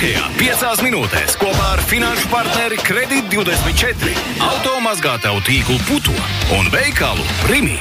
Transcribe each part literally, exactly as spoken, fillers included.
hokejā piecās minūtēs kopā ar finanšu partneri Kredit divdesmit četri, automazgātavu tīklu Puto un veikalu Rimi.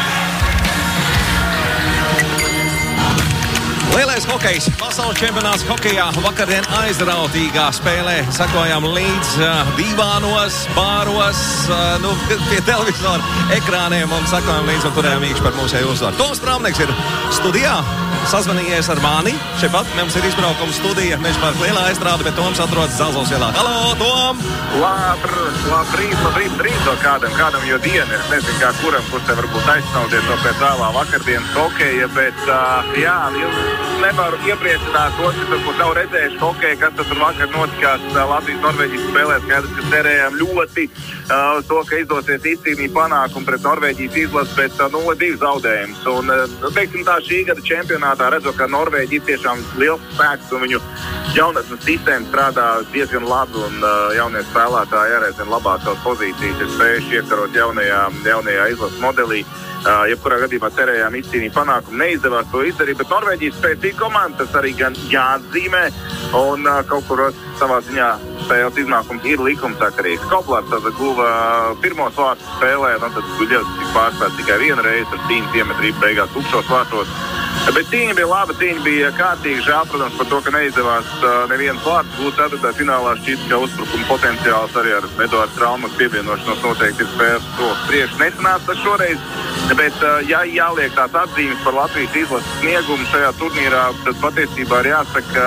Lielais hokejs, pasaules čempionāts hokejā vakardien aizrautīgā spēlē. Sakojām līdz uh, divānos, bāros, uh, nu, pie televizora ekrāniem un sakojām līdz un turējām īkšķi par mūsēju uzvaru. Toms Prāmnieks ir studijā, sazvanījies ar mani. Šeit pat mums ir izbraukuma studija, Mežparka lielā aizstrāde, bet Toms atrodas Zelzovas ielā. Halo, Tom! Labr, labrīt, labrīt, drīz no kādam, kādam jau diena. Es nezinu, kā kuram, kurš te varbūt aizsnaudies no pēc vēlā vakardienas hokeja, bet, uh, jā, nevaru iepriecināt to, ka turbūt nav redzējuši hokeju, kas tur vakar notikās Latvijas-Norvēģijas spēlē. Skaidrs, ka cerējām ļoti uh, to, ka izdosies izcīnīt panākumu pret Norvēģijas izlases, bet uh, nulle divi zaudējums. Un, uh, teiksim tā, šī gada čempionātā redzu, ka Norvēģi ir tiešām liels spēks un viņu jaunatnes sistēma strādā diezgan labi un uh, jaunie spēlētāji arī zin labāk savas pozīcijas ir spējuši iekarot jaunajā, jaunajā izlases modelī. Uh, jebkurā gadījumā cerējām izcīnīt panākumu, neizdevās to izdarīt, bet Norvēģijas spēcīga komanda, tas arī gan jāatzīmē, un uh, kaut kur savā ziņā spēles iznākums ir likumsakarīgs. Koplārs tad guva pirmos vārtus spēlē, un tad Guļevskis pārspēja tikai vienu reizi, ar cīņu iemetrību beigās tukšos vārtos. Bet cīņa bija laba, cīņa bija kārtīga, žēl, protams, par to, ka neizdevās uh, nevienas vārtus būt ceturtajā finālā. Šķiet, ka uzbrukuma potenciāls arī ar Eduardu Traumas pievienošanos noteikti ir spēles to priekš nesanāca šoreiz. Bet, uh, ja jāliek tās atzīmes par Latvijas izlases sniegumu šajā turnīrā, tad patiesībā ir jāsaka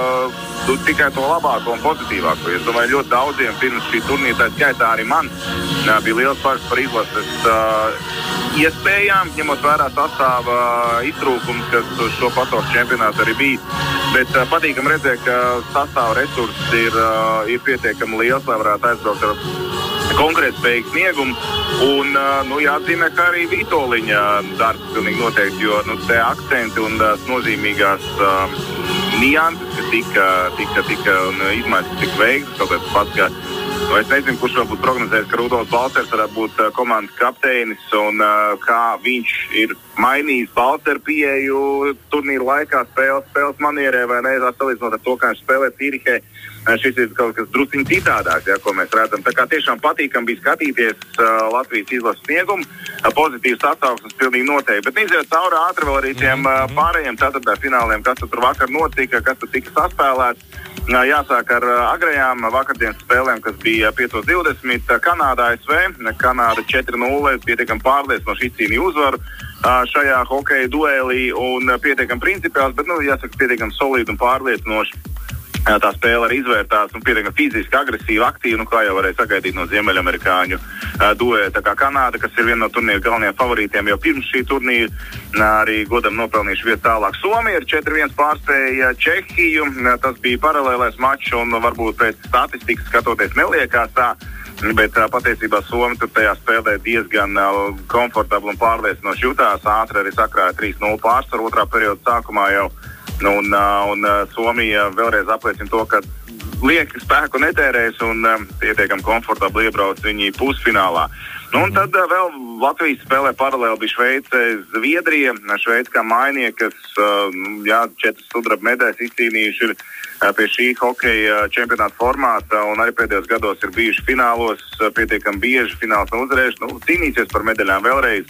uh, tikai to labāko un pozitīvāko. Es domāju, ļoti daudziem pirms šī turnīra, tā skaitā arī man, uh, bija liels pārs par izlases uh, iespējām, ņemot vērā sastāva iztrūkums, kas uz šo pasaules čempionātu arī bija. Bet uh, patīkam redzēt, ka sastāva resurss ir, uh, ir pietiekami liels, lai varētu aizbraukt ar konkurētspējīgu sniegumu. Un uh, nu, jāatzīmē, ka arī Vitoļiņa darbs pilnīgi noteikti, jo nu, te akcenti un tās nozīmīgās uh, nianses, kas tika, tika, tika un izmaiņas tika veikts, kaut kāds pats, ka Nu, es nezinu, kurš varbūt prognozēs, ka Rudolfs Balcers varētu būt uh, komandas kapteinis un uh, kā viņš ir mainījis Balceru pieeju turnīru laikā spēles, spēles manierē vai ne, salīdzinot ar to, kā viņš spēlē Cīrihē. Uh, šis ir kaut kas drusciņ citādāks, ja, ko mēs redzam. Tā kā tiešām patīkam bija skatīties uh, Latvijas izlases sniegumu, uh, pozitīvs atsauksmes pilnīgi noteikti. Bet iziet cauri ātri vēl arī tiem uh, pārējiem ceturtajā fināliem, kas tur vakar notika, kas tur tika saspēlēts. Jāsāk ar agrējām vakardienas spēlēm, kas bija piecos divdesmit. Kanāda A S V, Kanāda četri nulle, pietiekami pārliecinoši izcīnīja uzvaru šajā hokeja duelī un pietiekami principiāls, bet, nu, jāsaka, pietiekami solīdi un pārliecinoši. Tā spēle arī izvērtās un pietiekami fiziski, agresīvi, aktīvi, nu kā jau varēja sagaidīt no ziemeļamerikāņu uh, duē. Tā kā Kanāda, kas ir viena no turnīra galvenajiem favorītiem jau pirms šī turnīra, uh, arī godam nopelnījuši vietu tālāk. Somija ir četri viens pārspēja Čehiju, uh, tas bija paralēlais mačs un varbūt pēc statistikas skatoties neliekās tā, bet uh, patiesībā Somija tur tajā spēlē diezgan uh, komfortabli un pārliecinoši jutās, ātri arī sakrāja trīs nulle pārsvaru otrā perioda sākumā jau. Nu, un, un Somija vēlreiz apliecina to, ka lieki spēku netērēs un um, pietiekami komfortabli iebrauc viņi pusfinālā. Nu, un tad uh, vēl Latvijas spēlē paralēli bija Šveice, Zviedrija. Šveice kā mainieki, kas uh, jā, četras sudraba medaļas izcīnījuši ir uh, pie šī hokeja čempionāta formāta un arī pēdējos gados ir bijuši finālos, uh, pietiekami bieži fināls uzvarējuši. Nu, cīnīsies par medaļām vēlreiz.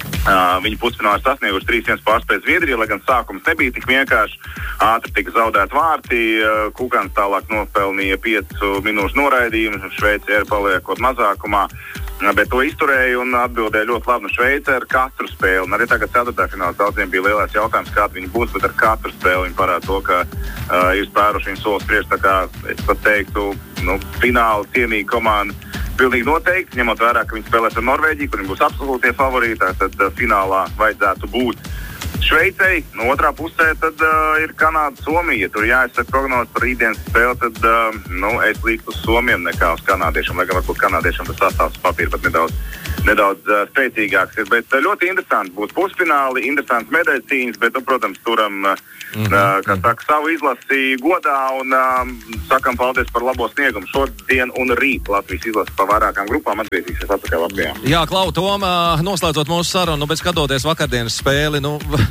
Uh, viņi pusfinālā sasnieguši trīs viens pārspēju Zviedriju, lai gan sākums nebija tik vienkārši. Ātri tika zaudēti vārti, uh, Kukans tālāk nopelnīja piecu minūšu noraidījumu, Šveice ir paliekot mazākumā, uh, bet to izturēja un atbildēja ļoti labi. Šveice ar katru spēli, un arī tagad ceturtajā finālā daudziem bija lielais jautājums, kāda viņi būs, bet ar katru spēli viņi parāda to, ka uh, ir spēruši viņu solis priekš, tā kā es pat teiktu, nu, fināla cienīga komanda. Pilnīgi noteikti, ņemot vērā, ka viņi spēlēs ar Norvēģiju, kur viņi būs absolūtie favorīti, tad uh, finālā vajadzētu būt Šveicei. No otrā pusē tad uh, ir Kanāda, Somija. Tur jāizsaka prognozes par rītdienas spēli, tad uh, nu, es līktu uz Somiem nekā uz kanādiešiem, lai gan varbūt kanādiešiem tas sastāvs papīra pat nedaudz, nedaudz uh, spēcīgāks ir. Bet uh, ļoti interesanti būs pusfināli, interesants medaļu cīņas, bet, nu, protams, turam uh, mm-hmm. uh, kā saka, savu izlasi godā un uh, sakam paldies par labo sniegumu. Šodien un rīt Latvijas izlasi pa vairākām grupām atgriezīsies atpakaļ Latvijā. Jā, Klau, Tom, noslēdzot mūsu sarunu, nu, bet skatoties vakardienas spēli, nu,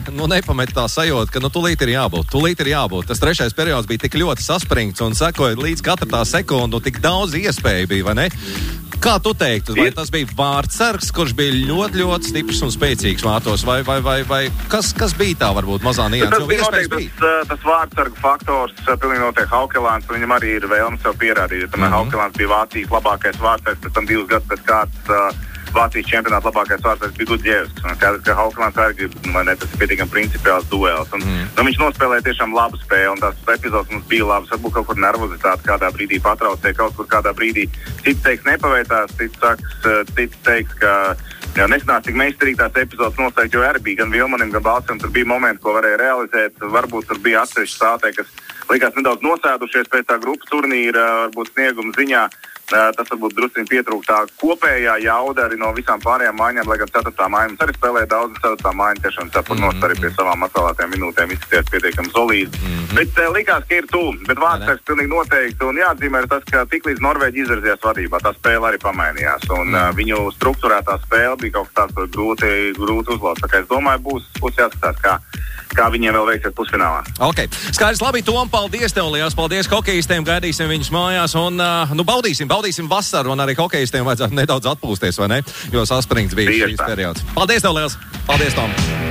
nu, nepamet tā sajūta, ka nu, tūlīt ir jābūt. Tūlīt ir jābūt. Tas trešais periods bija tik ļoti saspringts un sekoja līdz katra tā sekundu, tik daudz iespēju bija, vai ne? Kā tu teiktu, vai tas bija vārdsargs, kurš bija ļoti, ļoti stiprs un spēcīgs vārtos, vai, vai, vai, vai kas, kas bija tā varbūt mazā nianses? Tas bija noteikti tas, tas vārdsargu faktors, pilnīgi noteikti Haukelands, viņam arī ir vēlme sev pierādīt. Tomēr mm-hmm. Haukelands bija Vācijas labākais vārdsargs, pēc tam divus gadus pēc kāds uh, Vācijas čempionāta labākais vārdsargs bija Gudjevskis. Un skaidrs, ka Haukelands arī grib, vai ne, tas ir pietiekami principiāls duels. Un, mm. nu, viņš nospēlēja tiešām labu spēli, un tās epizodes mums bija labas. Varbūt kaut kur nervozitāte kādā brīdī patraucēja, kaut kur kādā brīdī cits teiks nepaveicās, cits saks, cits teiks, ka jā, nesanāca, cik meistarīgi tās epizodes noteikti, jo arī bija gan Vilmanim, gan Balcam, tur bija momenti, ko varēja realizēt. Varbūt tur bija atsevišķi stātē, kas likās nedaudz nosēdušies pēc tā grupas turnīra, varbūt snieguma ziņā. Tas varbūt drusciņ pietrūk tā kopējā jauda arī no visām pārējām maiņām, lai gan ceturtā maiņa mums arī spēlēja daudz, un ceturtā maiņa tiešām saprotnos arī pie savām atvēlētajām minūtēm izskatījās pietiekami solīdi. Mm-hmm. Bet uh, likās, ka ir tuvu, bet vārdsargs pilnīgi noteikti, un jāatzīmē ir tas, ka tiklīdz Norvēģi izvirzījās vadībā, tā spēle arī pamainījās, un mm. uh, viņu struktūrētā spēle bija kaut kas tāds, ko grūti, grūti uzlauzt. Tā kā es domāju, būs, būs jāskatās, kā kā viņiem vēl veiksies pusfinālā. Ok, skaidrs, labi, Tom, paldies tev, liels paldies hokejistiem, gaidīsim viņus mājās un, uh, nu, baudīsim, baudīsim vasaru un arī hokejistiem vajadzētu nedaudz atpūsties, vai ne? Jo saspringts bija šīs periods. Paldies tev, liels! Paldies, Tom!